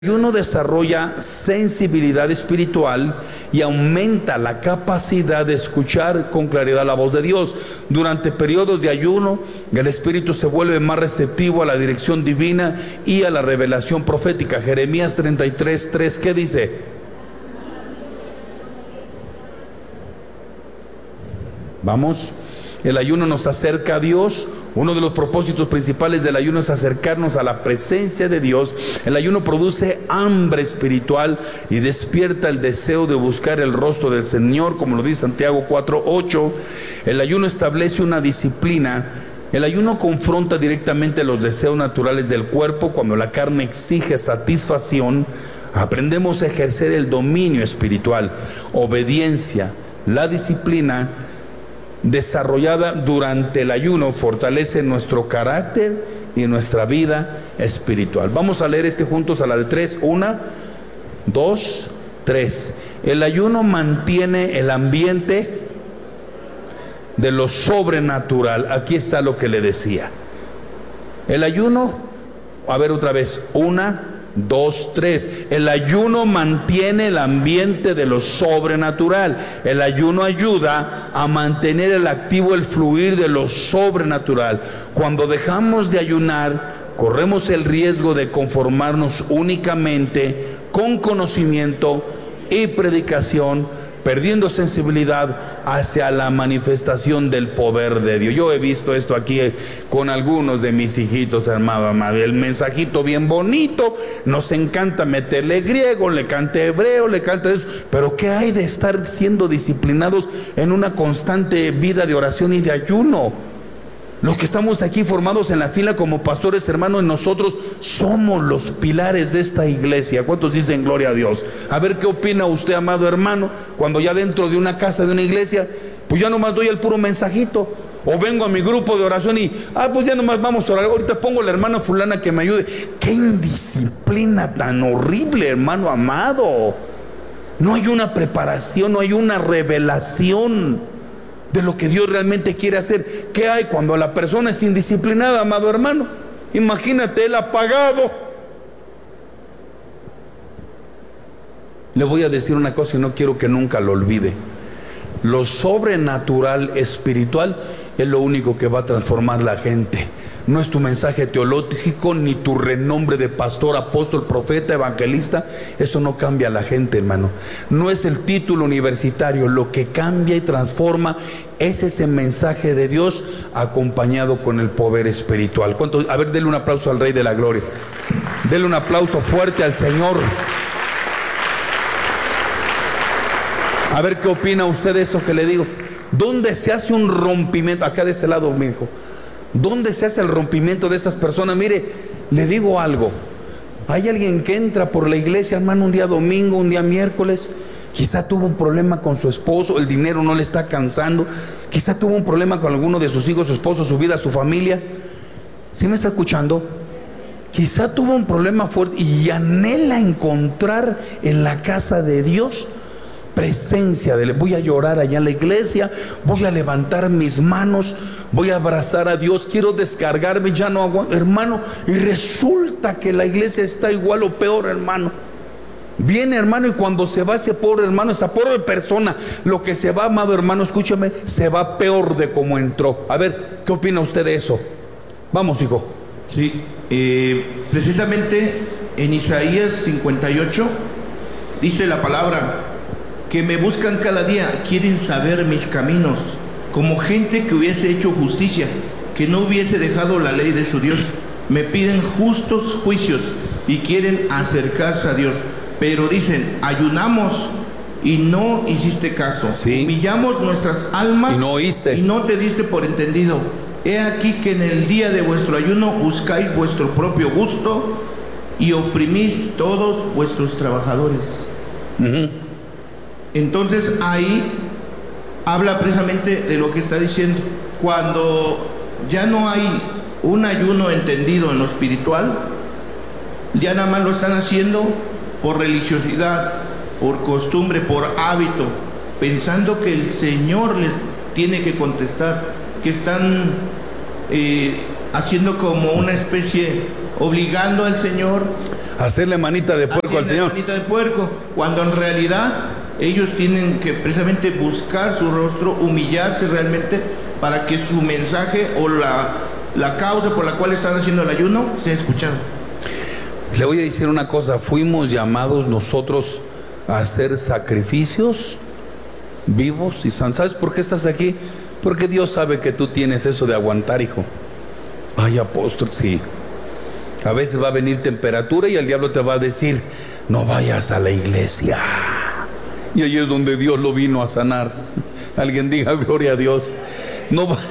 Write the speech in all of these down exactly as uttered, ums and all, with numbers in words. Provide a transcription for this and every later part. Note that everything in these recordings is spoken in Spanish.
Uno desarrolla sensibilidad espiritual y aumenta la capacidad de escuchar con claridad la voz de Dios. Durante periodos de ayuno, el espíritu se vuelve más receptivo a la dirección divina y a la revelación profética. Jeremías treinta y tres, tres, ¿qué dice? Vamos. El ayuno nos acerca a Dios. Uno de los propósitos principales del ayuno es acercarnos a la presencia de Dios. El ayuno produce hambre espiritual y despierta el deseo de buscar el rostro del Señor, como lo dice Santiago cuatro, ocho. El ayuno establece una disciplina. El ayuno confronta directamente los deseos naturales del cuerpo. Cuando la carne exige satisfacción, aprendemos a ejercer el dominio espiritual, obediencia. La disciplina desarrollada durante el ayuno fortalece nuestro carácter y nuestra vida espiritual. Vamos a leer este juntos a la de tres. Una, dos, tres. El ayuno mantiene el ambiente de lo sobrenatural. Aquí está lo que le decía. El ayuno, a ver otra vez, una, dos, tres. El ayuno mantiene el ambiente de lo sobrenatural. El ayuno ayuda a mantener el activo, el fluir de lo sobrenatural. Cuando dejamos de ayunar, corremos el riesgo de conformarnos únicamente con conocimiento y predicación, perdiendo sensibilidad hacia la manifestación del poder de Dios. Yo he visto esto aquí con algunos de mis hijitos, hermano, amado. El mensajito bien bonito, nos encanta meterle griego, le canta hebreo, le canta eso, pero ¿qué hay de estar siendo disciplinados en una constante vida de oración y de ayuno? Los que estamos aquí formados en la fila como pastores, hermanos, nosotros somos los pilares de esta iglesia. ¿Cuántos dicen gloria a Dios? A ver qué opina usted, amado hermano, cuando ya dentro de una casa, de una iglesia, pues ya nomás doy el puro mensajito. O vengo a mi grupo de oración y, ah, pues ya nomás vamos a orar. Ahorita pongo a la hermana fulana que me ayude. ¡Qué indisciplina tan horrible, hermano amado! No hay una preparación, no hay una revelación de lo que Dios realmente quiere hacer. ¿Qué hay cuando la persona es indisciplinada, amado hermano? Imagínate el apagado. Le voy a decir una cosa y no quiero que nunca lo olvide. Lo sobrenatural espiritual es lo único que va a transformar la gente. No es tu mensaje teológico, ni tu renombre de pastor, apóstol, profeta, evangelista. Eso no cambia a la gente, hermano. No es el título universitario. Lo que cambia y transforma es ese mensaje de Dios acompañado con el poder espiritual. ¿Cuánto? A ver, denle un aplauso al Rey de la Gloria. Denle un aplauso fuerte al Señor. A ver qué opina usted de esto que le digo. ¿Dónde se hace un rompimiento? Acá de este lado, mi hijo. ¿Dónde se hace el rompimiento de esas personas? Mire, le digo algo. Hay alguien que entra por la iglesia, hermano, un día domingo, un día miércoles. Quizá tuvo un problema con su esposo, el dinero no le está cansando. Quizá tuvo un problema con alguno de sus hijos, su esposo, su vida, su familia. ¿Sí me está escuchando? Quizá tuvo un problema fuerte y anhela encontrar en la casa de Dios presencia de él. Voy a llorar allá en la iglesia, voy a levantar mis manos, voy a abrazar a Dios, quiero descargarme, ya no aguanto, hermano, y resulta que la iglesia está igual o peor, hermano. Viene, hermano, y cuando se va ese pobre hermano, esa pobre persona, lo que se va, amado hermano, escúchame, se va peor de como entró. A ver, ¿qué opina usted de eso? Vamos, hijo. Sí, eh, precisamente en Isaías cincuenta y ocho dice la palabra: que me buscan cada día, quieren saber mis caminos, como gente que hubiese hecho justicia, que no hubiese dejado la ley de su Dios. Me piden justos juicios y quieren acercarse a Dios, pero dicen: ayunamos y no hiciste caso, sí. Humillamos nuestras almas y no oíste, y no te diste por entendido. He aquí que en el día de vuestro ayuno buscáis vuestro propio gusto y oprimís todos vuestros trabajadores. Uh-huh. Entonces ahí habla precisamente de lo que está diciendo. Cuando ya no hay un ayuno entendido en lo espiritual, ya nada más lo están haciendo por religiosidad, por costumbre, por hábito, pensando que el Señor les tiene que contestar, que están eh, haciendo como una especie obligando al Señor a hacerle manita de puerco al Señor. Manita de puerco, cuando en realidad ellos tienen que precisamente buscar su rostro, humillarse realmente para que su mensaje o la, la causa por la cual están haciendo el ayuno sea escuchado. Le voy a decir una cosa, fuimos llamados nosotros a hacer sacrificios vivos y santos. ¿Sabes por qué estás aquí? Porque Dios sabe que tú tienes eso de aguantar, hijo. Ay, apóstol, sí. A veces va a venir temperatura y el diablo te va a decir, no vayas a la iglesia. Y ahí es donde Dios lo vino a sanar. Alguien diga gloria a Dios. No va.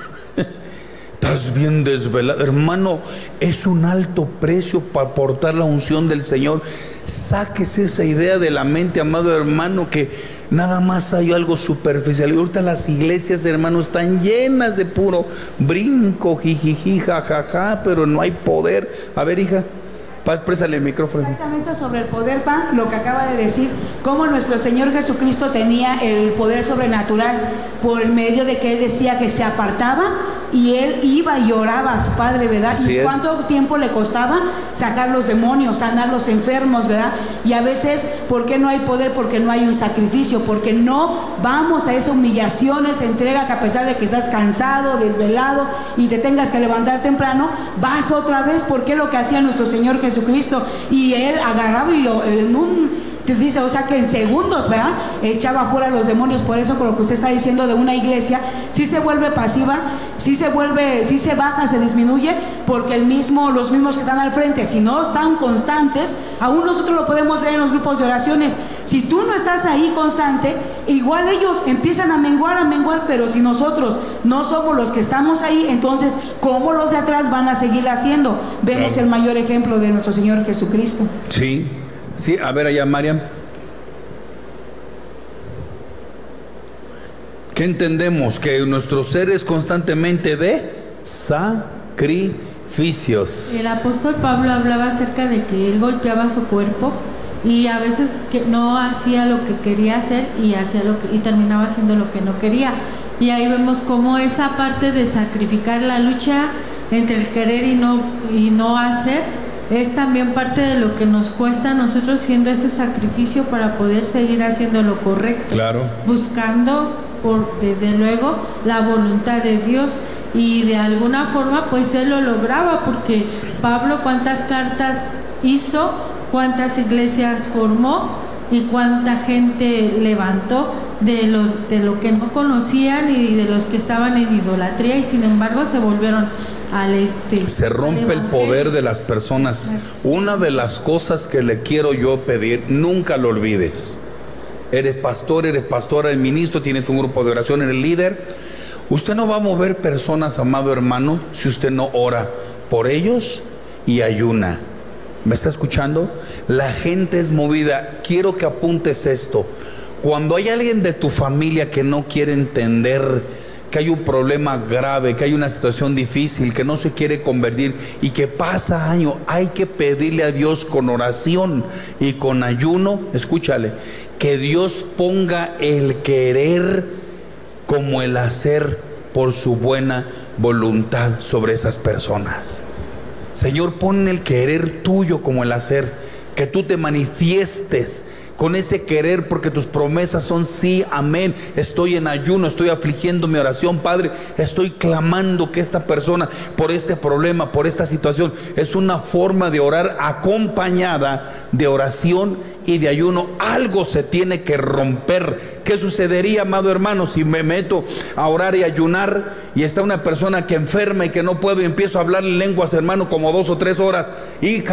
Estás bien desvelado, hermano. Es un alto precio para portar la unción del Señor. Sáquese esa idea de la mente, amado hermano, que nada más hay algo superficial. Y ahorita las iglesias, hermano, están llenas de puro brinco, jijiji, jajaja, pero no hay poder. A ver, hija, présale el micrófono. Exactamente sobre el poder, pa, lo que acaba de decir, cómo nuestro Señor Jesucristo tenía el poder sobrenatural por medio de que Él decía que se apartaba y Él iba y oraba a su Padre, ¿verdad? Así y es. cuánto tiempo le costaba sacar los demonios, sanar los enfermos, ¿verdad? Y a veces, ¿por qué no hay poder? Porque no hay un sacrificio, porque no vamos a esa humillación, esa entrega, que a pesar de que estás cansado, desvelado y te tengas que levantar temprano, vas otra vez, porque es lo que hacía nuestro Señor Jesucristo. Y Él agarraba y lo, en un... te dice, o sea que en segundos, ¿verdad? Echaba fuera los demonios. Por eso, con lo que usted está diciendo de una iglesia, sí se vuelve pasiva, sí se vuelve, sí se baja, se disminuye, porque el mismo, los mismos que están al frente, si no están constantes, aún nosotros lo podemos ver en los grupos de oraciones. Si tú no estás ahí constante, igual ellos empiezan a menguar, a menguar, pero si nosotros no somos los que estamos ahí, entonces, ¿cómo los de atrás van a seguir haciendo? Vemos claro. El mayor ejemplo de nuestro Señor Jesucristo. Sí. Sí, a ver allá, Mariam. ¿Qué entendemos? Que nuestro ser es constantemente de sacrificios. El apóstol Pablo hablaba acerca de que él golpeaba su cuerpo y a veces que no hacía lo que quería hacer y hacía lo que, y terminaba haciendo lo que no quería. Y ahí vemos cómo esa parte de sacrificar, la lucha entre el querer y no, y no hacer, es también parte de lo que nos cuesta a nosotros, siendo ese sacrificio para poder seguir haciendo lo correcto. Claro. Buscando, por, desde luego, la voluntad de Dios. Y de alguna forma, pues Él lo lograba, porque Pablo cuántas cartas hizo, cuántas iglesias formó y cuánta gente levantó de lo, de lo que no conocían y de los que estaban en idolatría, y sin embargo se volvieron al este. Se rompe el poder de las personas. Exacto. Una de las cosas que le quiero yo pedir, nunca lo olvides. Eres pastor, eres pastora, eres ministro, tienes un grupo de oración, eres líder. Usted no va a mover personas, amado hermano, si usted no ora por ellos y ayuna. ¿Me está escuchando? La gente es movida. Quiero que apuntes esto. Cuando hay alguien de tu familia que no quiere entender que hay un problema grave, que hay una situación difícil, que no se quiere convertir y que pasa año, hay que pedirle a Dios con oración y con ayuno, escúchale, que Dios ponga el querer como el hacer por su buena voluntad sobre esas personas. Señor, pon el querer tuyo como el hacer, que tú te manifiestes con ese querer, porque tus promesas son sí, amén. Estoy en ayuno, estoy afligiendo mi oración, Padre, estoy clamando que esta persona, por este problema, por esta situación, es una forma de orar acompañada de oración y de ayuno. Algo se tiene que romper. ¿Qué sucedería, amado hermano, si me meto a orar y ayunar y está una persona que enferma y que no puedo y empiezo a hablarle lenguas, hermano, como dos o tres horas, y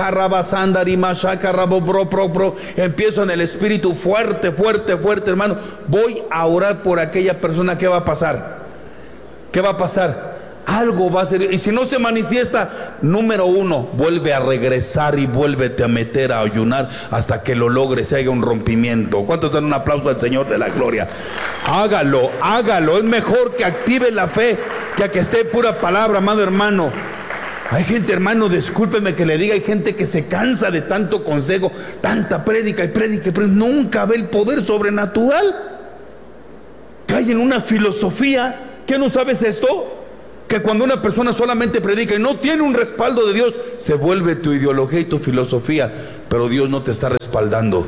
empiezo en el espíritu fuerte, fuerte, fuerte, hermano, voy a orar por aquella persona? ¿Qué va a pasar? ¿Qué va a pasar? Algo va a ser, y si no se manifiesta, número uno, vuelve a regresar y vuélvete a meter a ayunar hasta que lo logres, se haga un rompimiento. ¿Cuántos dan un aplauso al Señor de la gloria? Hágalo, hágalo. Es mejor que active la fe que a que esté pura palabra, amado hermano. Hay gente, hermano, discúlpeme que le diga, hay gente que se cansa de tanto consejo, tanta prédica y prédica, pero nunca ve el poder sobrenatural. Cae en una filosofía. ¿Qué no sabes esto? Que cuando una persona solamente predica y no tiene un respaldo de Dios, se vuelve tu ideología y tu filosofía, pero Dios no te está respaldando.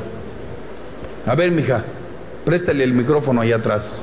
A ver, mija, préstale el micrófono allá atrás.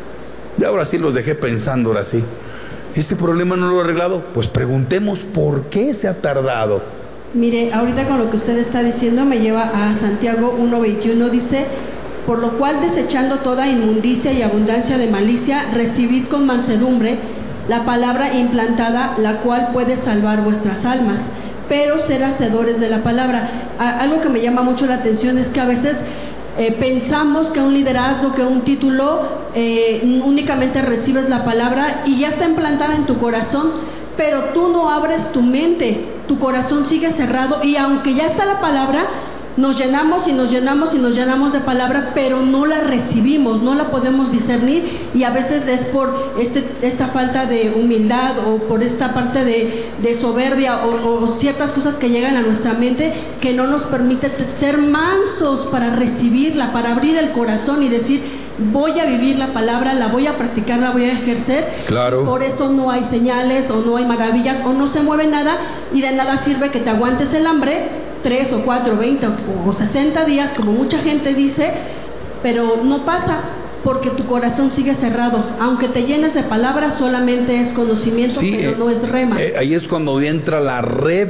Y ahora sí los dejé pensando, ahora sí. ¿Ese problema no lo he arreglado? Pues preguntemos por qué se ha tardado. Mire, ahorita con lo que usted está diciendo me lleva a Santiago uno veintiuno, dice: por lo cual, desechando toda inmundicia y abundancia de malicia, recibid con mansedumbre la palabra implantada, la cual puede salvar vuestras almas, pero ser hacedores de la palabra. A- algo que me llama mucho la atención es que a veces eh, pensamos que un liderazgo, que un título, eh, únicamente recibes la palabra y ya está implantada en tu corazón, pero tú no abres tu mente, tu corazón sigue cerrado, y aunque ya está la palabra, nos llenamos y nos llenamos y nos llenamos de palabra, pero no la recibimos, no la podemos discernir, y a veces es por este, esta falta de humildad o por esta parte de, de soberbia o, o ciertas cosas que llegan a nuestra mente que no nos permite ser mansos para recibirla, para abrir el corazón y decir: voy a vivir la palabra, la voy a practicar, la voy a ejercer. Claro. Por eso no hay señales o no hay maravillas o no se mueve nada, y de nada sirve que te aguantes el hambre tres o cuatro, veinte o sesenta días, como mucha gente dice, pero no pasa porque tu corazón sigue cerrado. Aunque te llenes de palabras, solamente es conocimiento, Sí, pero eh, no es rema. eh, ahí es cuando entra la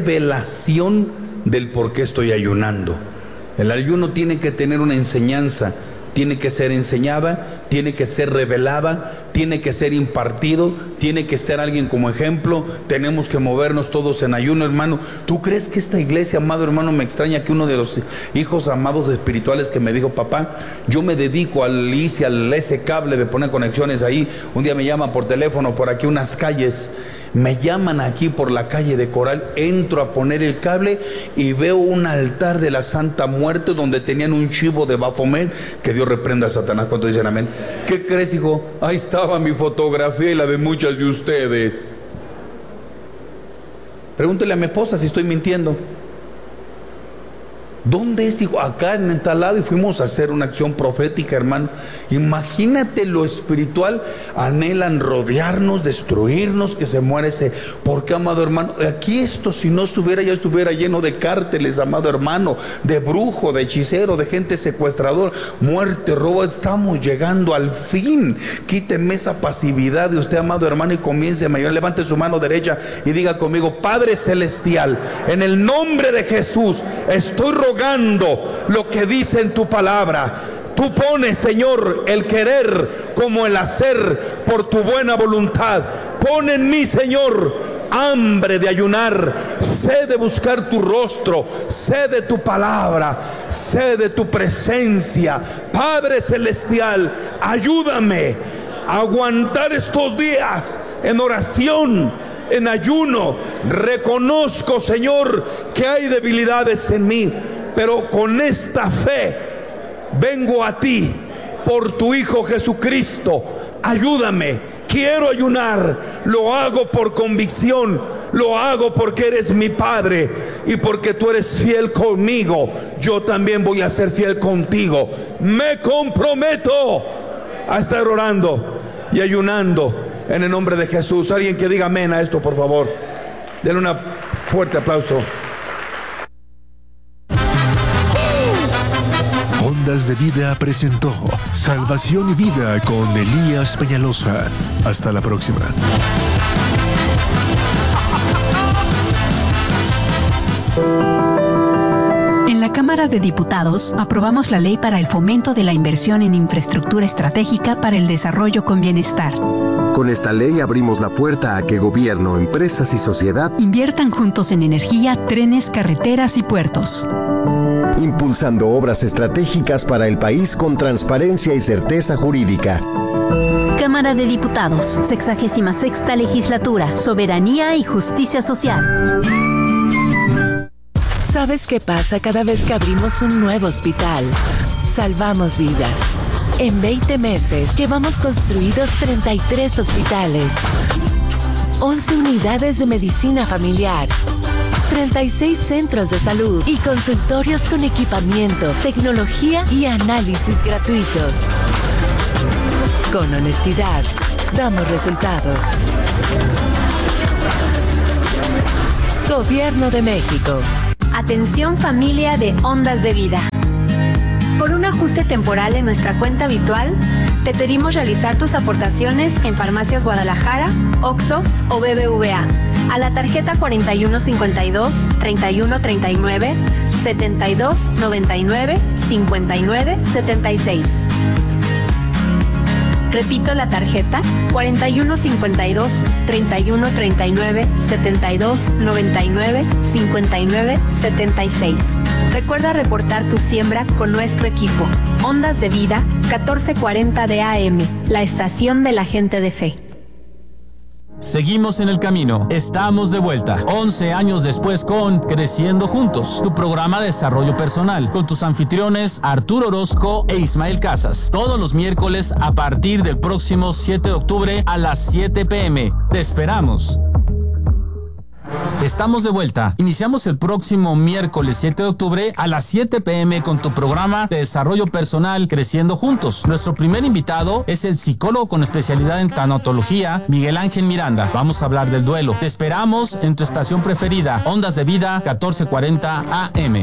revelación del por qué estoy ayunando. El ayuno tiene que tener una enseñanza, tiene que ser enseñada, tiene que ser revelada, tiene que ser impartido, tiene que ser alguien como ejemplo. Tenemos que movernos todos en ayuno, hermano. ¿Tú crees que esta iglesia, amado hermano, me extraña que uno de los hijos amados espirituales que me dijo: papá, yo me dedico al I C I, al ese cable de poner conexiones ahí? Un día me llaman por teléfono por aquí unas calles, me llaman aquí por la calle de Coral, entro a poner el cable y veo un altar de la Santa Muerte donde tenían un chivo de Baphomet. Que Dios reprenda a Satanás. ¿Cuánto dicen amén? ¿Qué crees, hijo? Ahí estaba mi fotografía y la de muchas de ustedes. Pregúntele a mi esposa si estoy mintiendo. ¿Dónde es, hijo? Acá en tal lado, y fuimos a hacer una acción profética, hermano. Imagínate lo espiritual. Anhelan rodearnos, destruirnos, que se muera ese. ¿Por qué, amado hermano? Aquí esto, si no estuviera, ya estuviera lleno de cárteles, amado hermano, de brujo, de hechicero, de gente secuestrador, muerte, robo. Estamos llegando al fin. Quíteme esa pasividad de usted, amado hermano, y comience mayor. Levante su mano derecha y diga conmigo: Padre Celestial, en el nombre de Jesús, estoy rogando lo que dice en tu palabra. Tú pones, Señor, el querer como el hacer por tu buena voluntad. Pon en mí, Señor, hambre de ayunar, sed de buscar tu rostro, sed de tu palabra, sed de tu presencia. Padre Celestial, ayúdame a aguantar estos días en oración, en ayuno. Reconozco, Señor, que hay debilidades en mí, pero con esta fe vengo a ti por tu Hijo Jesucristo. Ayúdame, quiero ayunar, lo hago por convicción, lo hago porque eres mi Padre y porque tú eres fiel conmigo. Yo también voy a ser fiel contigo. Me comprometo a estar orando y ayunando en el nombre de Jesús. Alguien que diga amén a esto, por favor. Denle un fuerte aplauso. Ondas de Vida presentó Salvación y Vida con Elías Peñalosa. Hasta la próxima. En la Cámara de Diputados aprobamos la ley para el fomento de la inversión en infraestructura estratégica para el desarrollo con bienestar. Con esta ley abrimos la puerta a que gobierno, empresas y sociedad inviertan juntos en energía, trenes, carreteras y puertos, impulsando obras estratégicas para el país con transparencia y certeza jurídica. Cámara de Diputados, sexagésima sexta legislatura, soberanía y justicia social. ¿Sabes qué pasa cada vez que abrimos un nuevo hospital? Salvamos vidas. En veinte meses llevamos construidos treinta y tres hospitales, once unidades de medicina familiar, treinta y seis centros de salud y consultorios con equipamiento, tecnología y análisis gratuitos. Con honestidad, damos resultados. Gobierno de México. Atención familia de Ondas de Vida. Por un ajuste temporal en nuestra cuenta habitual, te pedimos realizar tus aportaciones en Farmacias Guadalajara, Oxxo o B B V A a la tarjeta cuarenta y uno cincuenta y dos, treinta y uno treinta y nueve, setenta y dos noventa y nueve, cincuenta y nueve setenta y seis. Repito la tarjeta cuarenta y uno cincuenta y dos, treinta y uno treinta y nueve, setenta y dos noventa y nueve, cincuenta y nueve setenta y seis. Recuerda reportar tu siembra con nuestro equipo. Ondas de Vida, catorce cuarenta de A M, la estación de la gente de fe. Seguimos en el camino, estamos de vuelta, once años después con Creciendo Juntos, tu programa de desarrollo personal, con tus anfitriones Arturo Orozco e Ismael Casas, todos los miércoles a partir del próximo siete de octubre a las siete pe eme. Te esperamos. Estamos de vuelta. Iniciamos el próximo miércoles siete de octubre a las siete pe eme con tu programa de desarrollo personal Creciendo Juntos. Nuestro primer invitado es el psicólogo con especialidad en tanatología, Miguel Ángel Miranda. Vamos a hablar del duelo. Te esperamos en tu estación preferida, Ondas de Vida catorce cuarenta A M.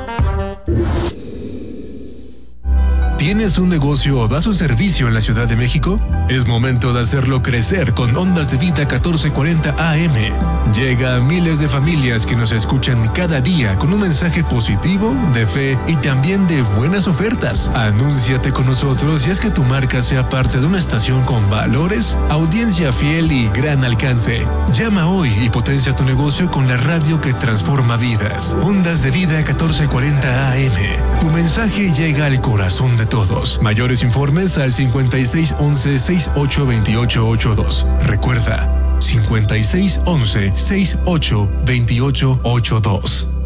¿Tienes un negocio o das un servicio en la Ciudad de México? Es momento de hacerlo crecer con Ondas de Vida catorce cuarenta A M. Llega a miles de familias que nos escuchan cada día con un mensaje positivo, de fe y también de buenas ofertas. Anúnciate con nosotros y haz que tu marca sea parte de una estación con valores, audiencia fiel y gran alcance. Llama hoy y potencia tu negocio con la radio que transforma vidas. Ondas de Vida catorce cuarenta A M. Tu mensaje llega al corazón de todos. Mayores informes al cincuenta y seis once, sesenta y ocho veintiocho ochenta y dos. Recuerda, cincuenta y seis once, sesenta y ocho veintiocho ochenta y dos.